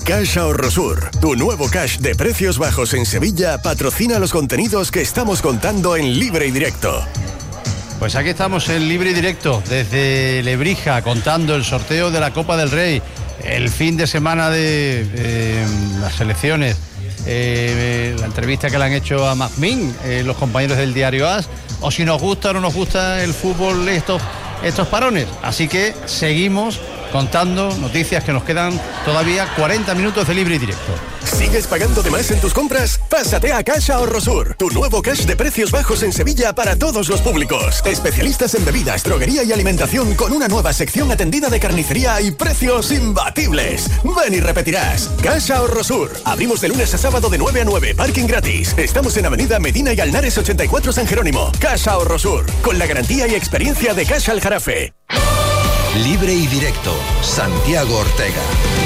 Cash Ahorrosur, tu nuevo cash de precios bajos en Sevilla, patrocina los contenidos que estamos contando en Libre y Directo. Pues aquí estamos en Libre y Directo, desde Lebrija, contando el sorteo de la Copa del Rey, el fin de semana de las selecciones, la entrevista que le han hecho a Mazmín, los compañeros del diario AS, o si nos gusta o no nos gusta el fútbol, estos parones. Así que seguimos contando noticias, que nos quedan todavía 40 minutos de Libre y Directo. ¿Sigues pagando de más en tus compras? Pásate a Cash Ahorrosur, tu nuevo cash de precios bajos en Sevilla para todos los públicos. Especialistas en bebidas, droguería y alimentación, con una nueva sección atendida de carnicería y precios imbatibles. Ven y repetirás. Cash Ahorrosur. Abrimos de lunes a sábado de 9 a 9, parking gratis. Estamos en Avenida Medina y Alnares 84 San Jerónimo. Cash Ahorrosur, con la garantía y experiencia de Cash Aljarafe. Libre y Directo, Santiago Ortega.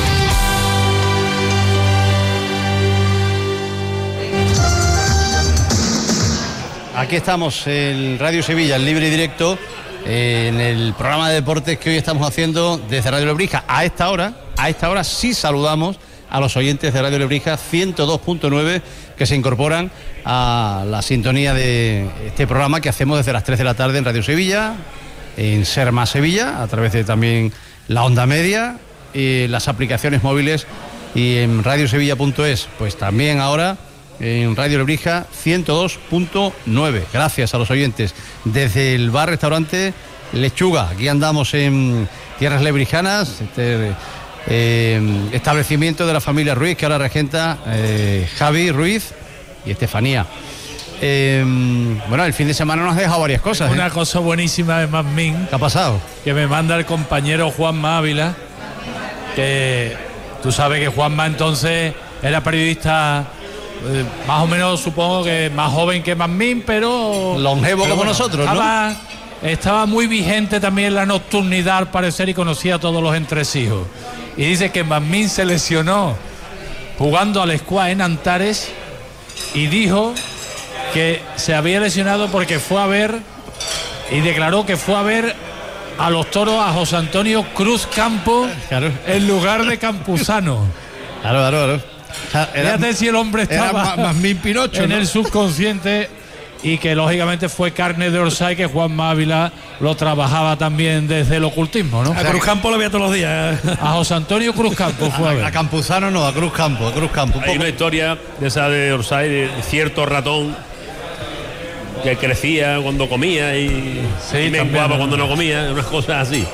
Aquí estamos en Radio Sevilla, en Libre y Directo, en el programa de deportes que hoy estamos haciendo desde Radio Lebrija. A esta hora sí saludamos a los oyentes de Radio Lebrija 102.9 que se incorporan a la sintonía de este programa que hacemos desde las 3 de la tarde en Radio Sevilla, en Ser Más Sevilla, a través de también la onda media, las aplicaciones móviles, y en radiosevilla.es, pues también ahora en Radio Lebrija 102.9. Gracias a los oyentes desde el bar-restaurante Lechuga. Aquí andamos en tierras lebrijanas, establecimiento de la familia Ruiz, que ahora regenta Javi Ruiz y Estefanía. Bueno, el fin de semana nos ha dejado varias cosas. Una cosa buenísima de Mazmín. ¿Qué ha pasado? Que me manda el compañero Juanma Ávila, que tú sabes que Juanma entonces era periodista, más o menos supongo que más joven que Mazmín, pero longevo como nosotros, ¿no? Estaba muy vigente también la nocturnidad al parecer, y conocía a todos los entresijos. Y dice que Mazmín se lesionó jugando al squash en Antares, y dijo que se había lesionado porque fue a ver, y declaró que fue a ver a los toros a José Antonio Cruz Campo, claro, en lugar de Campuzano. Claro. Fíjate si el hombre estaba más mil Pinocho, en ¿no? el subconsciente, y que lógicamente fue carne de Orsay, que Juan Ávila lo trabajaba también desde el ocultismo, ¿no? A Cruz Campo lo veía todos los días. A José Antonio Cruz Campo fue a ver. A Campuzano no, a Cruz Campo. Hay una historia de esa de Orsay, de cierto ratón que crecía cuando comía y menguaba cuando no comía, unas cosas así.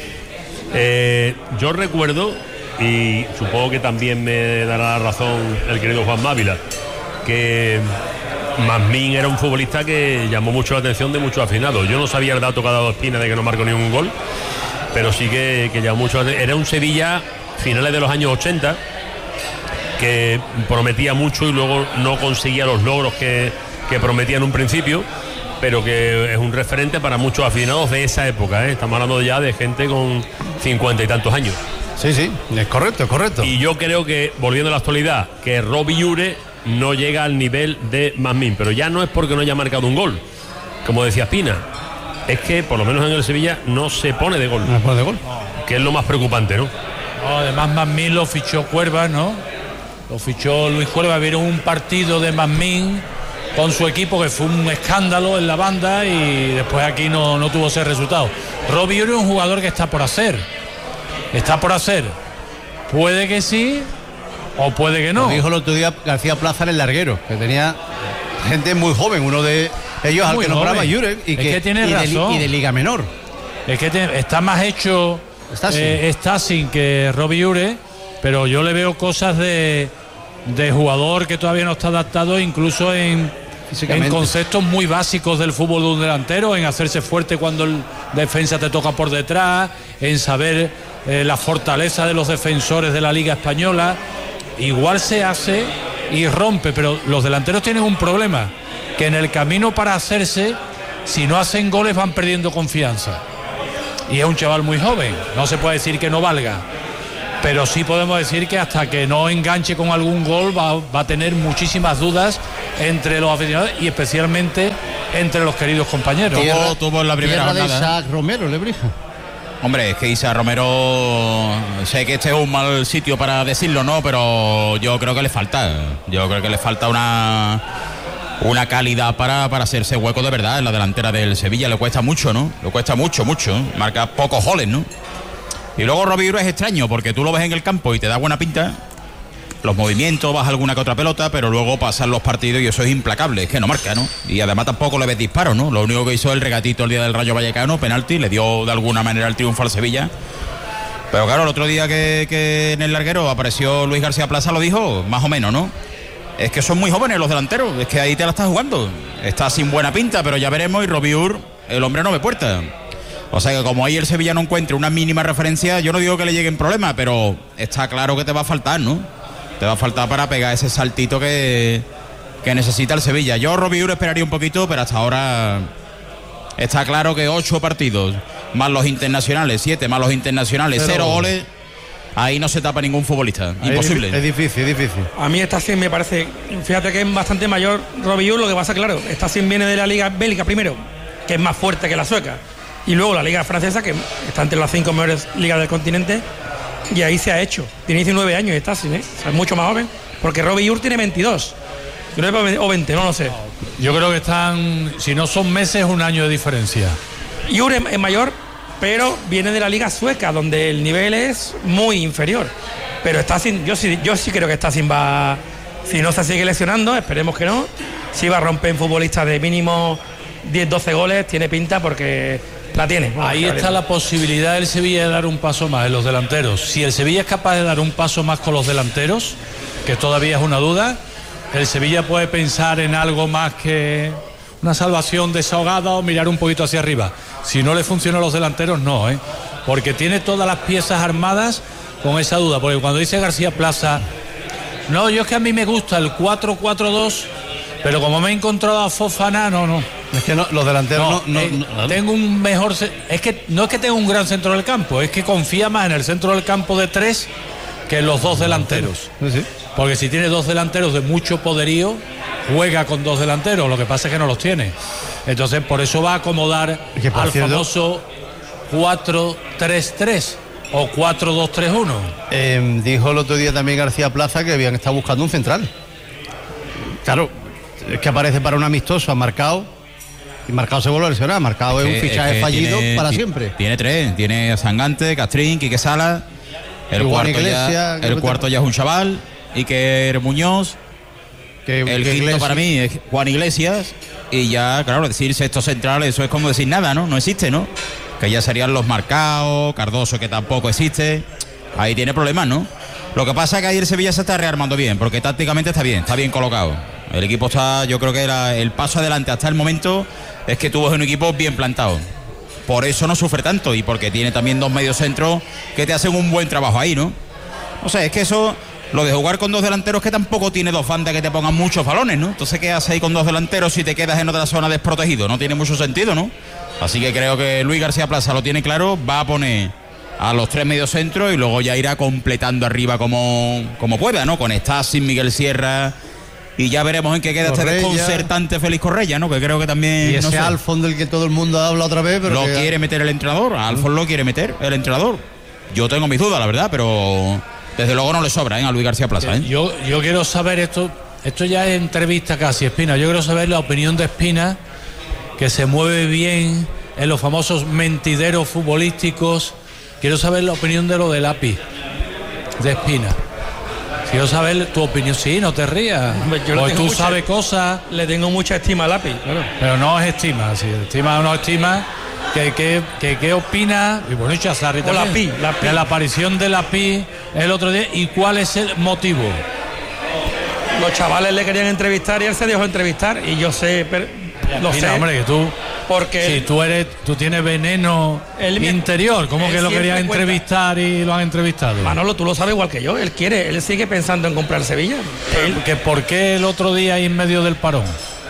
Yo recuerdo, y supongo que también me dará la razón el querido Juan Ávila, que Mazmín era un futbolista que llamó mucho la atención de muchos aficionados. Yo no sabía el dato que ha dado Espina de que no marcó ningún gol, pero sí que llamó mucho la atención. Era un Sevilla finales de los años 80 que prometía mucho y luego no conseguía los logros que prometía en un principio, pero que es un referente para muchos aficionados de esa época, ¿eh? Estamos hablando ya de gente con 50 y tantos años. Sí, es correcto. Y yo creo que, volviendo a la actualidad, que Robbie Ure no llega al nivel de Mazmín, pero ya no es porque no haya marcado un gol, como decía Espina, es que por lo menos en el Sevilla no se pone de gol. No se pone de gol. Que es lo más preocupante, ¿no? Además, Mazmín lo fichó Cuerva, ¿no? Lo fichó Luis Cuerva. Vieron un partido de Mazmín con su equipo que fue un escándalo en la banda, y después aquí no tuvo ese resultado. Robbie Ure es un jugador que está por hacer. Puede que sí o puede que no. Lo dijo el otro día García Plaza en el larguero, que tenía gente muy joven, uno de ellos al que nombraba Ure, y que tiene razón. Y de Liga Menor. Es que está más hecho Stasi que Robbie Ure, pero yo le veo cosas de jugador que todavía no está adaptado, incluso en conceptos muy básicos del fútbol de un delantero, en hacerse fuerte cuando el defensa te toca por detrás, en saber la fortaleza de los defensores de la Liga Española. Igual se hace y rompe, pero los delanteros tienen un problema, que en el camino para hacerse, si no hacen goles, van perdiendo confianza. Y es un chaval muy joven, no se puede decir que no valga, pero sí podemos decir que hasta que no enganche con algún gol va a tener muchísimas dudas entre los aficionados y especialmente entre los queridos compañeros. Tuvo en la primera jornada de Isaac Romero, Lebrija. Hombre, es que Isa Romero, sé que este es un mal sitio para decirlo, ¿no? Pero yo creo que le falta. Yo creo que le falta una calidad para hacerse hueco de verdad en la delantera del Sevilla. Le cuesta mucho, ¿no? Le cuesta mucho. Marca pocos goles, ¿no? Y luego Robbie Ure es extraño, porque tú lo ves en el campo y te da buena pinta. Los movimientos, baja alguna que otra pelota, pero luego pasan los partidos y eso es implacable, es que no marca, ¿no? Y además tampoco le ves disparos, ¿no? Lo único que hizo el regatito el día del Rayo Vallecano, penalti, le dio de alguna manera el triunfo al Sevilla. Pero claro, el otro día que en el larguero apareció Luis García Plaza, lo dijo, más o menos, ¿no? Es que son muy jóvenes los delanteros, es que ahí te la estás jugando. Está sin buena pinta, pero ya veremos, y Robbie Ure, el hombre no ve puerta. O sea que como ahí el Sevilla no encuentre una mínima referencia, yo no digo que le lleguen problemas, pero está claro que te va a faltar, ¿no? Te va a faltar para pegar ese saltito que necesita el Sevilla. Yo Robbie Ure esperaría un poquito, pero hasta ahora está claro que 8 partidos, más los internacionales, 7 más los internacionales, 0 goles, ahí no se tapa ningún futbolista. Imposible. Es difícil. A mí esta 100 me parece, fíjate que es bastante mayor Robbie Ure, lo que pasa, claro, esta 100 viene de la liga belga primero, que es más fuerte que la sueca, y luego la liga francesa, que está entre las 5 mejores ligas del continente. Y ahí se ha hecho. Tiene 19 años y está así, ¿eh? O sea, es mucho más joven. Porque Robbie Ure tiene 22. O 20, no lo sé. Yo creo que están, si no son meses, un año de diferencia. Ure es mayor, pero viene de la liga sueca, donde el nivel es muy inferior. Pero está sin. Yo sí creo que está sin. Si no se sigue lesionando, esperemos que no. Si va a romper en futbolistas de mínimo 10-12 goles, tiene pinta porque. La tiene. Ahí está la posibilidad del Sevilla de dar un paso más en los delanteros. Si el Sevilla es capaz de dar un paso más con los delanteros, que todavía es una duda, el Sevilla puede pensar en algo más que una salvación desahogada o mirar un poquito hacia arriba. Si no le funcionan los delanteros, no, porque tiene todas las piezas armadas con esa duda. Porque cuando dice García Plaza, no, yo es que a mí me gusta el 4-4-2, pero como me he encontrado a Fofana, no. Es que no, los delanteros no. Tengo un mejor. Es que no es que tenga un gran centro del campo, es que confía más en el centro del campo de 3 que en los 2 delanteros. Sí. Porque si tiene 2 delanteros de mucho poderío, juega con 2 delanteros. Lo que pasa es que no los tiene. Entonces, por eso va a acomodar al famoso 4-3-3 o 4-2-3-1. Dijo el otro día también García Plaza que habían estado buscando un central. Claro, es que aparece para un amistoso, ha marcado. Y Marcado se vuelve a lesionar. Marcado es un fichaje fallido para siempre. Tiene 3, tiene a Sangante, Castrín, Quique Sala. El cuarto ya es un chaval, Iker Muñoz. El quinto para mí es Juan Iglesias. Y ya, claro, decir sexto central, eso es como decir nada, ¿no? No existe, ¿no? Que ya serían los Marcados, Cardoso, que tampoco existe. Ahí tiene problemas, ¿no? Lo que pasa es que ahí el Sevilla se está rearmando bien, porque tácticamente está bien colocado. El equipo está, yo creo que el paso adelante hasta el momento es que tuvo un equipo bien plantado. Por eso no sufre tanto y porque tiene también 2 mediocentros que te hacen un buen trabajo ahí, ¿no? O sea, es que eso, lo de jugar con 2 delanteros, que tampoco tiene 2 bandas que te pongan muchos balones, ¿no? Entonces, ¿qué haces ahí con 2 delanteros si te quedas en otra zona desprotegido? No tiene mucho sentido, ¿no? Así que creo que Luis García Plaza lo tiene claro, va a poner a los 3 mediocentros y luego ya irá completando arriba como pueda, ¿no? Con Stasi, Miguel Sierra. Y ya veremos en qué queda Correia, este desconcertante Félix Correia, ¿no? Que creo que también... Y ese Alfon del que todo el mundo habla otra vez, pero... Lo quiere meter el entrenador, a Alfon lo quiere meter el entrenador. Yo tengo mis dudas, la verdad, pero desde luego no le sobra a Luis García Plaza. Yo quiero saber esto ya es entrevista casi, Espina. Yo quiero saber la opinión de Espina, que se mueve bien en los famosos mentideros futbolísticos. Quiero saber la opinión de lo del API, de Espina. Quiero saber tu opinión. Sí, no te rías. Porque tú sabes cosas. Le tengo mucha estima al API, claro. Pero no es estima. Si estima o no estima, ¿qué opina? Y bueno, Chazarri también. La PI. De la aparición de la PI el otro día. ¿Y cuál es el motivo? Los chavales le querían entrevistar y él se dejó entrevistar. Y yo sé, lo sé. Hombre, que tú... Porque si tú tienes veneno interior, ¿cómo que lo querías entrevistar y lo han entrevistado? Manolo, tú lo sabes igual que yo. Él sigue pensando en comprar Sevilla. ¿Por qué el otro día ahí en medio del parón?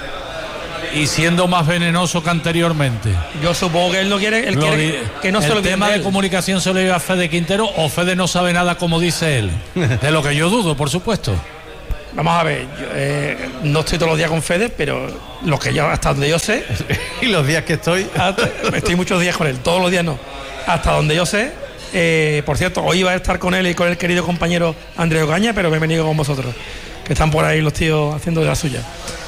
Y siendo más venenoso que anteriormente. Yo supongo que él no quiere, quiere que no se lo El tema de comunicación se lo lleva a Fede Quintero, o Fede no sabe nada, como dice él. De lo que yo dudo, por supuesto. Vamos a ver, no estoy todos los días con Fede, pero lo que yo, hasta donde yo sé... y los días que estoy... estoy muchos días con él, todos los días no. Hasta donde yo sé, por cierto, hoy iba a estar con él y con el querido compañero Andrés Ocaña, pero me he venido con vosotros, que están por ahí los tíos haciendo de la suya.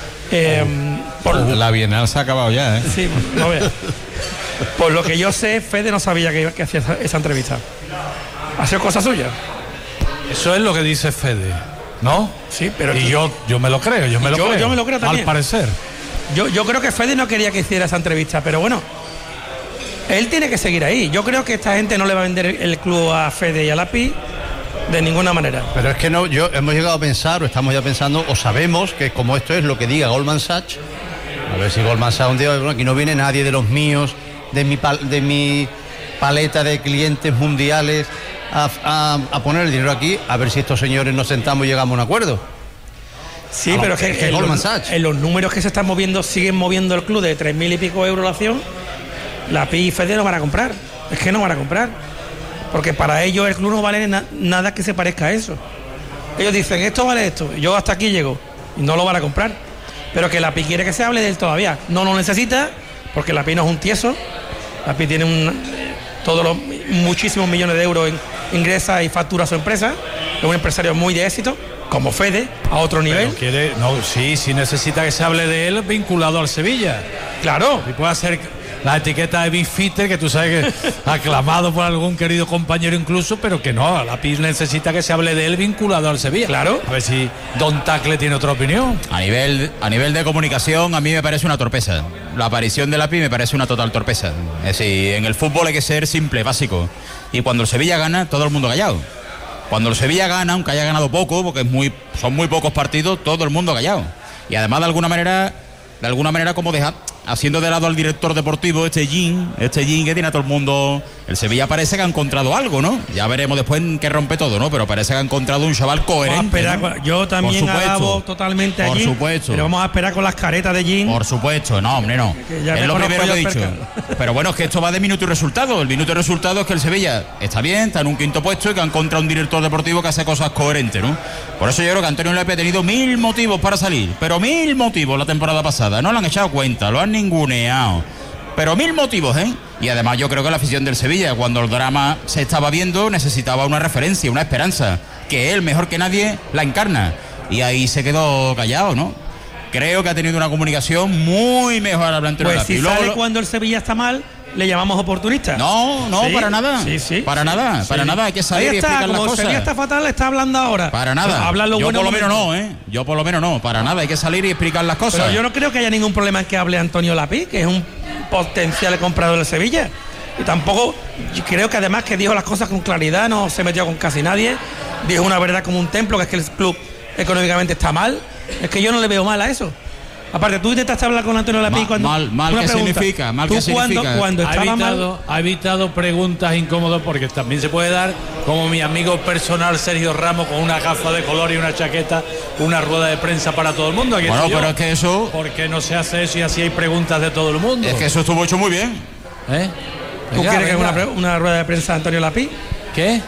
La Bienal se ha acabado ya, ¿eh? Sí, no veas. Por lo que yo sé, Fede no sabía que hacía esa entrevista. ¿Ha sido cosa suya? Eso es lo que dice Fede, ¿no? Sí, pero... Y yo me lo creo, yo me lo creo también. Al parecer. Yo creo que Fede no quería que hiciera esa entrevista, pero bueno, él tiene que seguir ahí. Yo creo que esta gente no le va a vender el club a Fede y a Lapi de ninguna manera. Pero es que no, hemos llegado a pensar, o estamos ya pensando, o sabemos que como esto es lo que diga Goldman Sachs, a ver si Goldman Sachs un día, bueno, aquí no viene nadie de los míos, de mi paleta de clientes mundiales a poner el dinero aquí, a ver si estos señores nos sentamos y llegamos a un acuerdo. Sí, pero es que Goldman Sachs, en los números que se están moviendo, siguen moviendo el club de 3.000 y pico euros la acción. La PI y Fede no van a comprar. Es que no van a comprar. Porque para ellos el club no vale nada que se parezca a eso. Ellos dicen, esto vale esto, yo hasta aquí llego. Y no lo van a comprar. Pero que la PI quiere que se hable de él todavía. No lo necesita, porque la PI no es un tieso. La PI tiene muchísimos millones de euros en ingresa y factura a su empresa. Es un empresario muy de éxito, como Fede, a otro nivel. Sí necesita que se hable de él vinculado al Sevilla. Claro. Y puede hacer la etiqueta de Big Fitter, que tú sabes que aclamado por algún querido compañero incluso, pero que no, la PIS necesita que se hable de él vinculado al Sevilla. Claro. A ver si Don Tacle tiene otra opinión. A nivel de comunicación, a mí me parece una torpeza. La aparición de la PIS me parece una total torpeza. Es decir, en el fútbol hay que ser simple, básico. Y cuando el Sevilla gana, todo el mundo callado. Cuando el Sevilla gana, aunque haya ganado poco, porque son muy pocos partidos, todo el mundo callado. Y además, de alguna manera como haciendo de lado al director deportivo, este Jin que tiene a todo el mundo. El Sevilla parece que ha encontrado algo, ¿no? Ya veremos después en qué rompe todo, ¿no? Pero parece que ha encontrado un chaval coherente, ¿no? Yo también alabo totalmente a Jin. Por supuesto. Pero vamos a esperar con las caretas de Jin. Por supuesto, no, hombre, no. Es lo primero que he dicho. Pero bueno, es que esto va de minuto y resultado. El minuto y resultado es que el Sevilla está bien, está en un quinto puesto y que ha encontrado un director deportivo que hace cosas coherentes, ¿no? Por eso yo creo que Antonio Lepe ha tenido 1000 motivos para salir. Pero 1000 motivos la temporada pasada. No lo han echado cuenta, lo han ninguneado. Pero 1000 motivos, ¿eh? Y además yo creo que la afición del Sevilla, cuando el drama se estaba viendo, necesitaba una referencia, una esperanza, que él, mejor que nadie, la encarna. Y ahí se quedó callado, ¿no? Creo que ha tenido una comunicación muy mejor al Antonio Lepe. Pues si sale cuando el Sevilla está mal, le llamamos oportunista. No, ¿sí? Para nada. Sí. Para nada, hay que salir y explicar las cosas. Sevilla está fatal, está hablando ahora. Para nada. Yo por lo menos no, ¿eh? Yo por lo menos no, para nada, hay que salir y explicar las cosas. Pero yo no creo que haya ningún problema en que hable Antonio Lapi, que es un potencial comprador del Sevilla. Y tampoco, yo creo que además que dijo las cosas con claridad, no se metió con casi nadie, dijo una verdad como un templo, que es que el club económicamente está mal. Es que yo no le veo mal a eso. Aparte, tú intentaste hablar con Antonio Lapi cuando... Mal, ¿qué significa? Mal, ¿qué significa? Cuando estaba mal... Ha evitado preguntas incómodas, porque también se puede dar, como mi amigo personal Sergio Ramos, con una gafa de color y una chaqueta, una rueda de prensa para todo el mundo. Aquí bueno, pero es que eso... ¿Por qué no se hace eso y así hay preguntas de todo el mundo? Es que eso estuvo hecho muy bien. ¿Tú quieres que haga una rueda de prensa de Antonio Lapi? ¿Qué?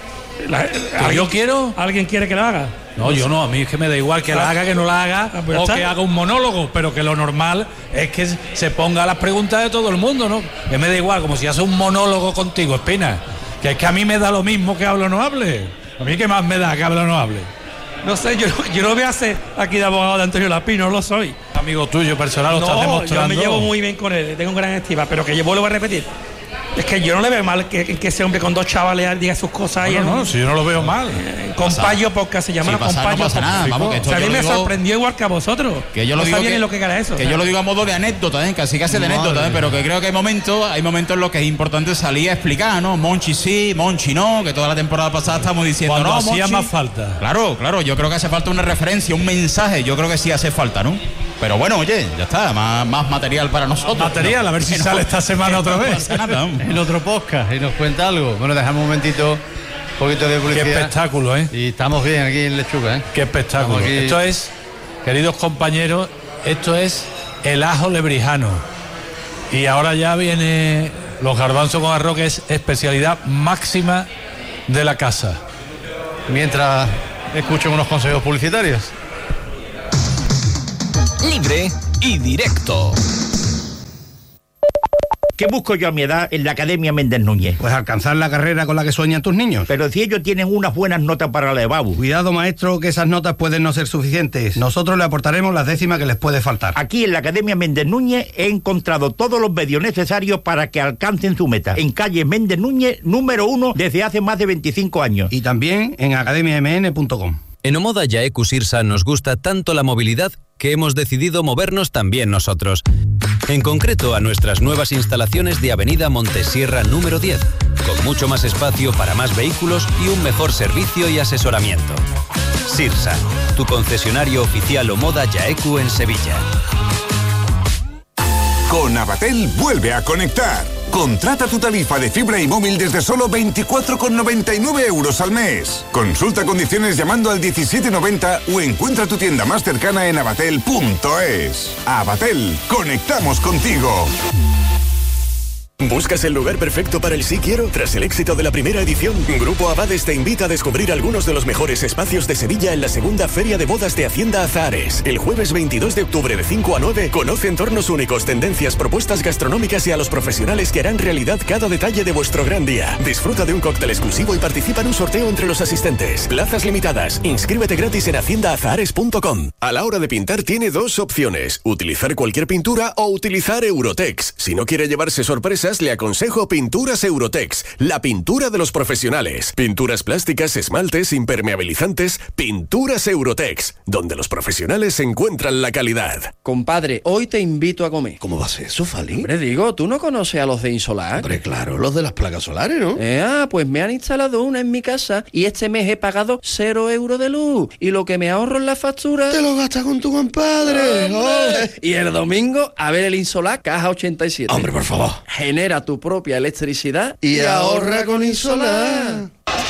¿Yo quiero? ¿Alguien quiere que la haga? No, yo no, a mí es que me da igual que la haga, que no la haga, pues o que haga un monólogo, pero que lo normal es que se ponga las preguntas de todo el mundo, ¿no? Que me da igual, como si hace un monólogo contigo, Espina, que es que a mí me da lo mismo que hable o no hable. A mí qué más me da que hable o no hable. No sé, yo no voy a hacer aquí de abogado de Antonio Lapi, no lo soy. Amigo tuyo personal, lo estás demostrando. Yo me llevo muy bien con él, le tengo gran estima, pero que yo vuelvo a repetir. Es que yo no le veo mal que ese hombre con dos chavales diga sus cosas. No, si yo no lo veo mal. Compayo Podcast se llama, Compayo. No pasa nada, vamos, que esto a mí me sorprendió igual que a vosotros. Que yo lo digo lo que era eso. Que yo lo digo a modo de anécdota, casi de anécdota, pero que creo que hay momentos en los que es importante salir a explicar, ¿no? Monchi sí, Monchi no, que toda la temporada pasada estamos diciendo cuando no, hacía Monchi. Más falta. Claro, yo creo que hace falta una referencia, un mensaje, yo creo que sí hace falta, ¿no? Pero bueno, oye, ya está, más material para nosotros. Material, a ver si sale esta semana otra vez. No pasa nada. En otro podcast y nos cuenta algo. Bueno, dejamos un momentito, un poquito de publicidad. Qué espectáculo, ¿eh? Y estamos bien aquí en Lechuga, ¿eh? Qué espectáculo. Esto es, queridos compañeros, esto es el ajo lebrijano. Y ahora ya viene los garbanzos con arroz, que es especialidad máxima de la casa. Mientras escuchen unos consejos publicitarios. Libre y directo. ¿Qué busco yo a mi edad en la Academia Méndez Núñez? Pues alcanzar la carrera con la que sueñan tus niños. Pero si ellos tienen unas buenas notas para la EBAU. Cuidado, maestro, que esas notas pueden no ser suficientes. Nosotros le aportaremos las décimas que les puede faltar. Aquí en la Academia Méndez Núñez he encontrado todos los medios necesarios para que alcancen su meta. En calle Méndez Núñez, número 1, desde hace más de 25 años. Y también en academiamn.com. En Omoda Yaeku Sirsa nos gusta tanto la movilidad que hemos decidido movernos también nosotros. En concreto a nuestras nuevas instalaciones de Avenida Montesierra número 10, con mucho más espacio para más vehículos y un mejor servicio y asesoramiento. Sirsa, tu concesionario oficial Omoda Yaeku en Sevilla. Con Avatel vuelve a conectar. Contrata tu tarifa de fibra y móvil desde solo 24,99 € al mes. Consulta condiciones llamando al 1790 o encuentra tu tienda más cercana en avatel.es. Avatel, conectamos contigo. ¿Buscas el lugar perfecto para el Sí Quiero? Tras el éxito de la primera edición, Grupo Abades te invita a descubrir algunos de los mejores espacios de Sevilla en la segunda Feria de Bodas de Hacienda Azahares. El jueves 22 de octubre de 5 a 9, conoce entornos únicos, tendencias, propuestas gastronómicas y a los profesionales que harán realidad cada detalle de vuestro gran día. Disfruta de un cóctel exclusivo y participa en un sorteo entre los asistentes. Plazas limitadas. Inscríbete gratis en haciendaazahares.com. A la hora de pintar tiene dos opciones: utilizar cualquier pintura o utilizar Eurotex. Si no quiere llevarse sorpresas, le aconsejo Pinturas Eurotex, la pintura de los profesionales. Pinturas plásticas, esmaltes, impermeabilizantes. Pinturas Eurotex, donde los profesionales encuentran la calidad. Compadre, hoy te invito a comer. ¿Cómo va a ser eso, Fali? Hombre, digo, ¿tú no conoces a los de Insolar? Hombre, claro, los de las placas solares, ¿no? Pues me han instalado una en mi casa y este mes he pagado 0 € de luz. Y lo que me ahorro en la factura... ¡Te lo gastas con tu compadre! Y el domingo, a ver el Insolar, caja 87. Hombre, por favor. Genera tu propia electricidad y ahorra con Insolar.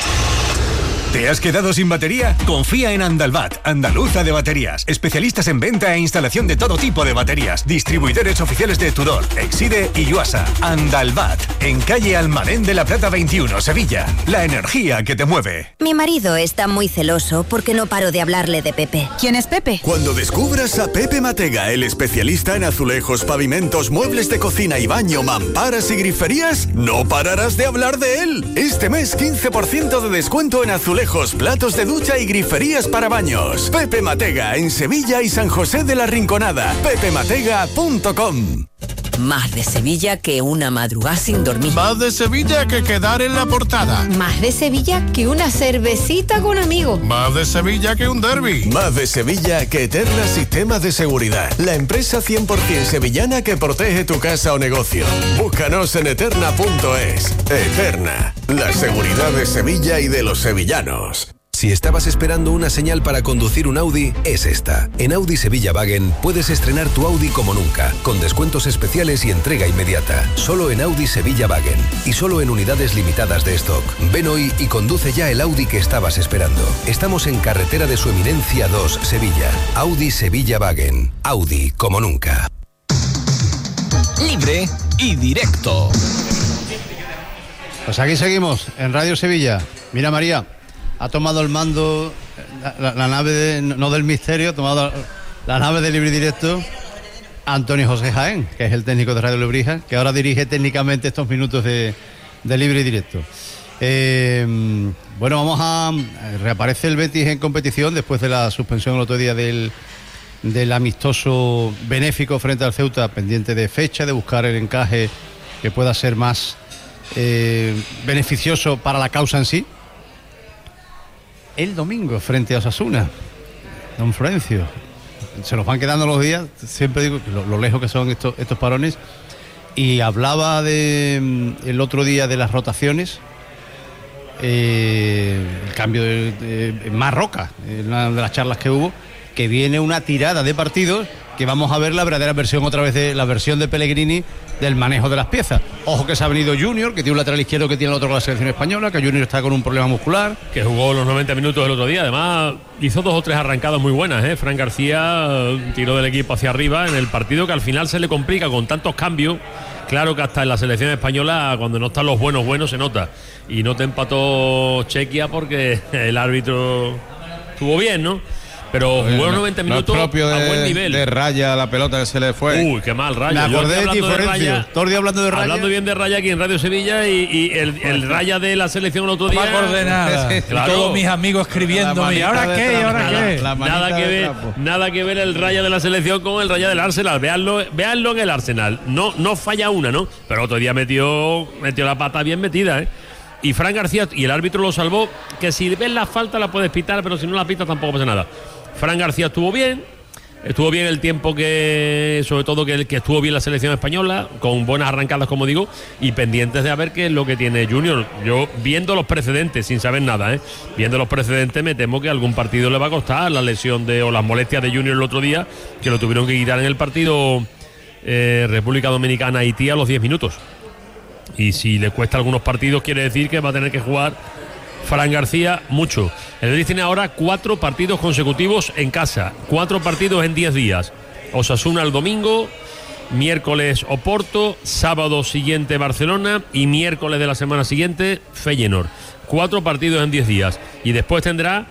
¿Te has quedado sin batería? Confía en Andalbat, andaluza de baterías. Especialistas en venta e instalación de todo tipo de baterías. Distribuidores oficiales de Tudor, Exide y Yuasa. Andalbat, en calle Almadén de la Plata 21, Sevilla. La energía que te mueve. Mi marido está muy celoso porque no paro de hablarle de Pepe. ¿Quién es Pepe? Cuando descubras a Pepe Matega, el especialista en azulejos, pavimentos, muebles de cocina y baño, mamparas y griferías, no pararás de hablar de él. Este mes 15% de descuento en azulejos, platos de ducha y griferías para baños. Pepe Matega, en Sevilla y San José de la Rinconada. pepematega.com. Más de Sevilla que una madrugada sin dormir. Más de Sevilla que quedar en la portada. Más de Sevilla que una cervecita con amigos. Más de Sevilla que un derbi. Más de Sevilla que Eterna Sistemas de Seguridad. La empresa 100% sevillana que protege tu casa o negocio. Búscanos en eterna.es. Eterna, la seguridad de Sevilla y de los sevillanos. Si estabas esperando una señal para conducir un Audi, es esta. En Audi Sevilla Wagen puedes estrenar tu Audi como nunca, con descuentos especiales y entrega inmediata. Solo en Audi Sevilla Wagen y solo en unidades limitadas de stock. Ven hoy y conduce ya el Audi que estabas esperando. Estamos en Carretera de Su Eminencia 2, Sevilla. Audi Sevilla Wagen. Audi como nunca. Libre y directo. Pues aquí seguimos, en Radio Sevilla. Mira, María, ha tomado el mando la nave, no del misterio, ha tomado la nave de Libre y Directo Antonio José Jaén, que es el técnico de Radio Lebrija, que ahora dirige técnicamente estos minutos de Libre y Directo. Bueno, reaparece el Betis en competición después de la suspensión el otro día del amistoso benéfico frente al Ceuta, pendiente de fecha, de buscar el encaje que pueda ser más beneficioso para la causa en sí. El domingo frente a Osasuna, don Florencio, se nos van quedando los días, siempre digo lo lejos que son estos parones, y hablaba el otro día de las rotaciones, el cambio de Marroca, en una de las charlas que hubo, que viene una tirada de partidos que vamos a ver la verdadera versión otra vez de la versión de Pellegrini del manejo de las piezas. Ojo que se ha venido Junior, que tiene un lateral izquierdo que tiene el otro con la selección española, que Junior está con un problema muscular. Que jugó los 90 minutos el otro día, además hizo 2 o 3 arrancadas muy buenas, Fran García tiró del equipo hacia arriba en el partido que al final se le complica con tantos cambios. Claro que hasta en la selección española, cuando no están los buenos se nota. Y no te empató Chequia porque el árbitro estuvo bien, ¿no? pero jugó 90 minutos propio a buen nivel. De Raya, la pelota que se le fue. Uy, qué mal Raya. Me acordé de ti, Florencio. Todo el día hablando de Raya. Hablando bien de Raya aquí en Radio Sevilla y el Raya de la selección el otro día. No me acordé nada. Claro. Todos mis amigos escribiéndome. ¿Y ahora qué? ¿Y ahora qué? Nada que ver el Raya de la selección con el Raya del Arsenal. Véanlo en el Arsenal. No falla una, ¿no? Pero otro día metió la pata bien metida, ¿eh? Y Fran García, y el árbitro lo salvó, que si ves la falta la puedes pitar, pero si no la pitas tampoco pasa nada. Fran García estuvo bien el tiempo que, sobre todo que estuvo bien la selección española, con buenas arrancadas, como digo, y pendientes de a ver qué es lo que tiene Junior. Yo, viendo los precedentes, sin saber nada, viendo los precedentes, me temo que algún partido le va a costar la lesión o las molestias de Junior el otro día, que lo tuvieron que quitar en el partido República Dominicana-Haití a los 10 minutos. Y si le cuesta algunos partidos, quiere decir que va a tener que jugar Fran García mucho. El Betis tiene ahora 4 partidos consecutivos en casa, 4 partidos en 10 días. Osasuna el domingo, miércoles Oporto, sábado siguiente Barcelona y miércoles de la semana siguiente Feyenoord. 4 partidos en 10 días. Y después tendrá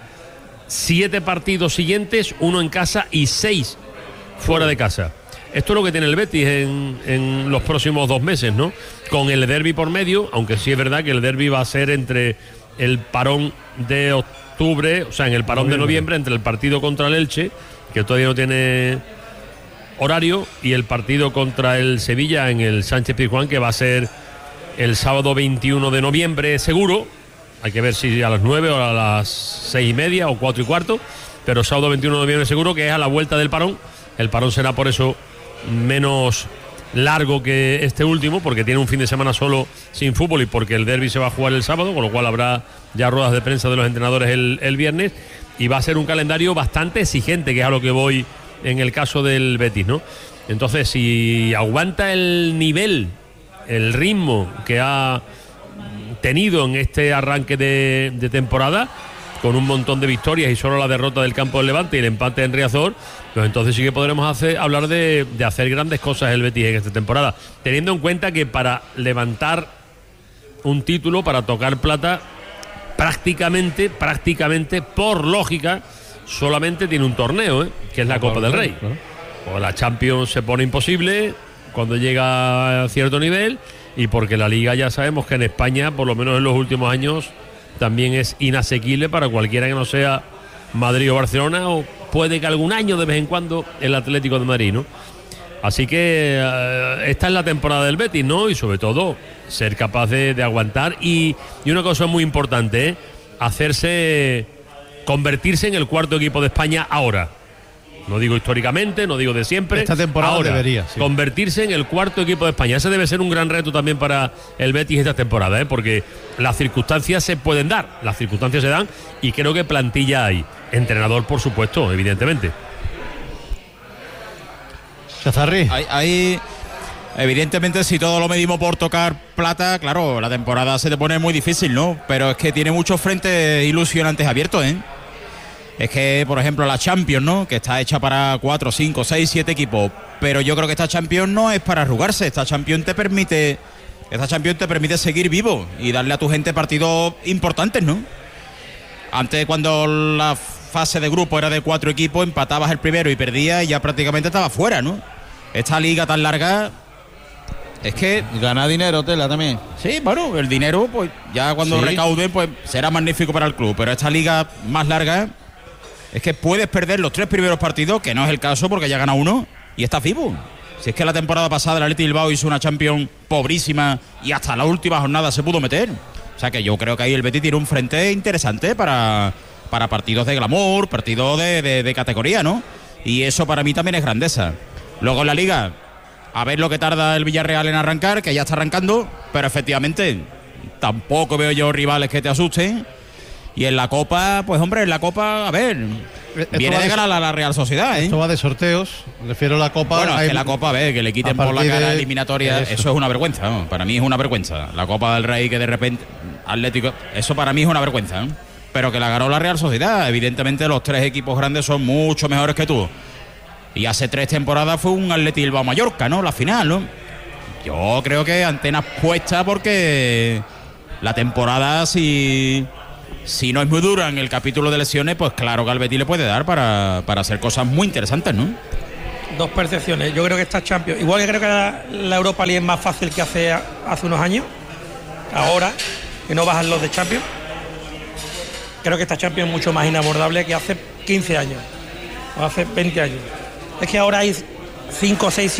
7 partidos siguientes, 1 en casa y 6 fuera de casa. Esto es lo que tiene el Betis en los próximos 2 meses, ¿no? Con el derbi por medio, aunque sí es verdad que el derbi va a ser entre el parón de octubre, o sea, en el parón de noviembre, entre el partido contra el Elche, que todavía no tiene horario, y el partido contra el Sevilla en el Sánchez Pizjuán, que va a ser el sábado 21 de noviembre seguro. Hay que ver si a las 9 o a las 6:30 o 4:15, pero sábado 21 de noviembre seguro, que es a la vuelta del parón. El parón será por eso menos largo que este último, porque tiene un fin de semana solo sin fútbol y porque el derbi se va a jugar el sábado, con lo cual habrá ya ruedas de prensa de los entrenadores el viernes, y va a ser un calendario bastante exigente, que es a lo que voy en el caso del Betis, ¿no? Entonces, si aguanta el nivel, el ritmo que ha tenido en este arranque de temporada, con un montón de victorias y solo la derrota del campo del Levante y el empate en Riazor, pues entonces sí que podremos hablar de hacer grandes cosas el Betis en esta temporada, teniendo en cuenta que para levantar un título, para tocar plata, prácticamente, por lógica, solamente tiene un torneo, que es la Copa del Rey. O la Champions se pone imposible cuando llega a cierto nivel, y porque la Liga ya sabemos que en España, por lo menos en los últimos años, también es inasequible para cualquiera que no sea Madrid o Barcelona, o puede que algún año de vez en cuando el Atlético de Madrid, ¿no? Así que esta es la temporada del Betis, ¿no? Y sobre todo ser capaz de aguantar y una cosa muy importante, convertirse en el cuarto equipo de España ahora. No digo históricamente, no digo de siempre. Esta temporada ahora, debería, sí, convertirse en el cuarto equipo de España. Ese debe ser un gran reto también para el Betis esta temporada, porque las circunstancias se pueden dar, las circunstancias se dan, y creo que plantilla hay. Entrenador, por supuesto, evidentemente. Chazarri. Hay, evidentemente, si todo lo medimos por tocar plata, claro, la temporada se te pone muy difícil, ¿no? Pero es que tiene muchos frentes ilusionantes abiertos, ¿eh? Es que, por ejemplo, la Champions, ¿no? Que está hecha para 4, 5, 6, 7 equipos. Pero yo creo que esta Champions no es para arrugarse. Esta Champions te permite seguir vivo y darle a tu gente partidos importantes, ¿no? Antes, cuando la fase de grupo era de 4 equipos, empatabas el primero y perdías y ya prácticamente estabas fuera, ¿no? Esta liga tan larga es que... Gana dinero, Tela, también. Sí, bueno, el dinero, pues ya cuando recauden, pues será magnífico para el club. Pero esta liga más larga... Es que puedes perder los 3 primeros partidos, que no es el caso porque ya gana uno y estás vivo. Si es que la temporada pasada el Athletic Bilbao hizo una Champions pobrísima y hasta la última jornada se pudo meter. O sea que yo creo que ahí el Betis tiene un frente interesante para partidos de glamour, partidos de categoría, ¿no? Y eso para mí también es grandeza. Luego en la Liga, a ver lo que tarda el Villarreal en arrancar, que ya está arrancando, pero efectivamente tampoco veo yo rivales que te asusten. Y en la Copa, pues hombre, en la Copa, a ver, viene de ganar a la Real Sociedad, ¿eh? Esto va de sorteos, refiero a la Copa. Bueno, es que la Copa, a ver, que le quiten por la cara eliminatoria, eso es una vergüenza, ¿no? Para mí es una vergüenza. La Copa del Rey, que de repente, Atlético, eso para mí es una vergüenza, ¿no? Pero que la ganó la Real Sociedad. Evidentemente los 3 equipos grandes son mucho mejores que tú. Y hace 3 temporadas fue un Athletic Bilbao Mallorca, ¿no? La final, ¿no? Yo creo que antenas puestas porque la temporada, si si no es muy dura en el capítulo de lesiones, pues claro que al Betis le puede dar para hacer cosas muy interesantes, ¿no? Dos percepciones. Yo creo que esta Champions, igual que creo que la Europa League es más fácil que hace unos años, ahora que no bajan los de Champions, creo que esta Champions es mucho más inabordable que hace 15 años o hace 20 años. Es que ahora hay 5, 6, 7